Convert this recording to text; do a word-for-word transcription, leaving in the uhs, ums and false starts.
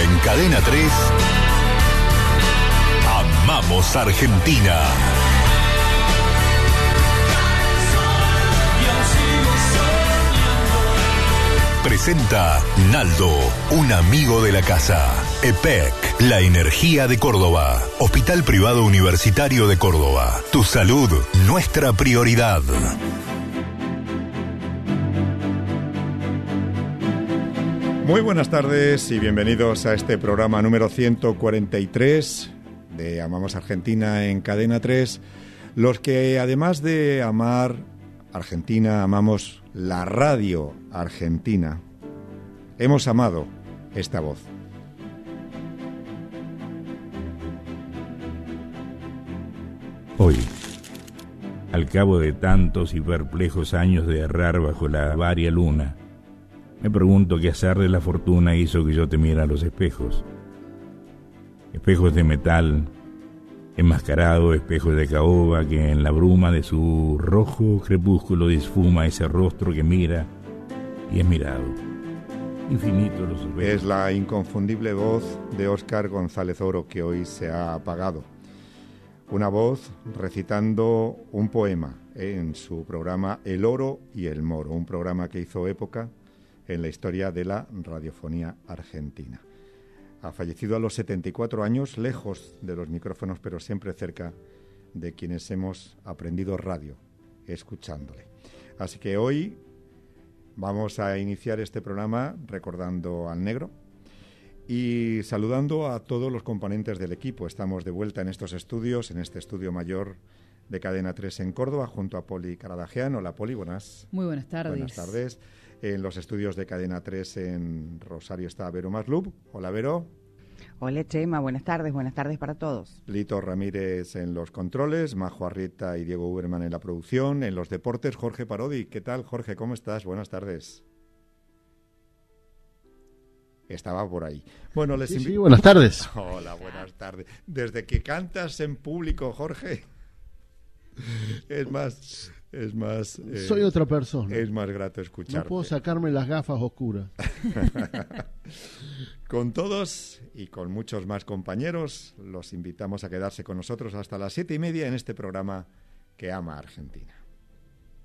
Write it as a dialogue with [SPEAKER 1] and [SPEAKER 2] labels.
[SPEAKER 1] En Cadena tres, amamos Argentina. Presenta Naldo, un amigo de la casa. E P E C, la energía de Córdoba. Hospital Privado Universitario de Córdoba. Tu salud, nuestra prioridad.
[SPEAKER 2] Muy buenas tardes y bienvenidos a este programa número ciento cuarenta y tres de Amamos Argentina en Cadena tres. Los que además de amar Argentina, amamos la radio argentina. Hemos amado esta voz.
[SPEAKER 3] Hoy, al cabo de tantos y perplejos años de errar bajo la varia luna, me pregunto qué azar de la fortuna hizo que yo temiera a los espejos. Espejos de metal, enmascarado, espejos de caoba que en la bruma de su rojo crepúsculo disfuma ese rostro que mira y es mirado. Infinito los espejos.
[SPEAKER 2] Es la inconfundible voz de Óscar González Oro que hoy se ha apagado. Una voz recitando un poema en su programa El Oro y el Moro, un programa que hizo época en la historia de la radiofonía argentina. Ha fallecido a los setenta y cuatro años, lejos de los micrófonos, pero siempre cerca de quienes hemos aprendido radio, escuchándole. Así que hoy vamos a iniciar este programa recordando al negro y saludando a todos los componentes del equipo. Estamos de vuelta en estos estudios, en este estudio mayor de Cadena tres en Córdoba, junto a Poli Caradagian. Hola, Poli, buenas.
[SPEAKER 4] Muy buenas tardes.
[SPEAKER 2] Buenas tardes. En los estudios de Cadena tres en Rosario está Vero Maslub. Hola, Vero.
[SPEAKER 5] Hola, Chema. Buenas tardes. Buenas tardes para todos.
[SPEAKER 2] Lito Ramírez en los controles, Majo Arrieta y Diego Uberman en la producción. En los deportes, Jorge Parodi. ¿Qué tal, Jorge? ¿Cómo estás? Buenas tardes. Estaba por ahí. Bueno, les
[SPEAKER 6] sí,
[SPEAKER 2] invito.
[SPEAKER 6] Sí, buenas tardes.
[SPEAKER 2] Hola, buenas tardes. Desde que cantas en público, Jorge, es más... Es más... Eh,
[SPEAKER 6] Soy otra persona.
[SPEAKER 2] Es más grato escucharte.
[SPEAKER 6] No puedo sacarme las gafas oscuras.
[SPEAKER 2] Con todos y con muchos más compañeros, los invitamos a quedarse con nosotros hasta las siete y media en este programa que ama a Argentina.